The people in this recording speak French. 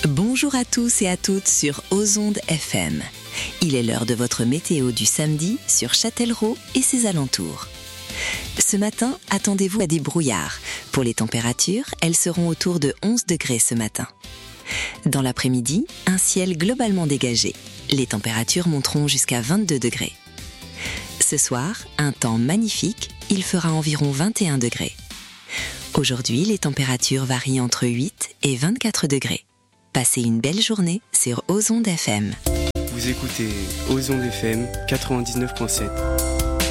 Bonjour à tous et à toutes sur Ozonde FM. Il est l'heure de votre météo du samedi sur Châtellerault et ses alentours. Ce matin, attendez-vous à des brouillards. Pour les températures, elles seront autour de 11 degrés ce matin. Dans l'après-midi, un ciel globalement dégagé. Les températures monteront jusqu'à 22 degrés. Ce soir, un temps magnifique, il fera environ 21 degrés. Aujourd'hui, les températures varient entre 8 et 24 degrés. Passez une belle journée sur Ozonde FM. Vous écoutez Ozonde FM 99.7.